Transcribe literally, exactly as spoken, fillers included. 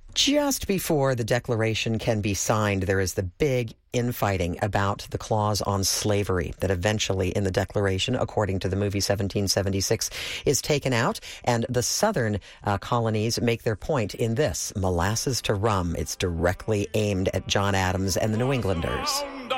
Just before the Declaration can be signed, there is the big infighting about the clause on slavery that eventually in the Declaration, according to the movie seventeen seventy-six, is taken out. And the southern uh, colonies make their point in this, molasses to rum. It's directly aimed at John Adams and the New Englanders.